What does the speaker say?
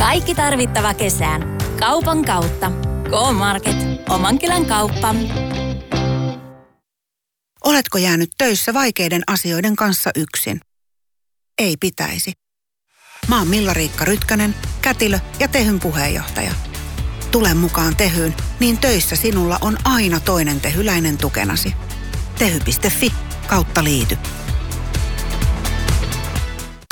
Kaikki tarvittava kesään. Kaupan kautta. K-Market. Oman kylän kauppa. Oletko jäänyt töissä vaikeiden asioiden kanssa yksin? Ei pitäisi. Mä oon Milla-Riikka Rytkönen, kätilö ja Tehyn puheenjohtaja. Tule mukaan Tehyyn, niin töissä sinulla on aina toinen tehyläinen tukenasi. Tehy.fi/liity.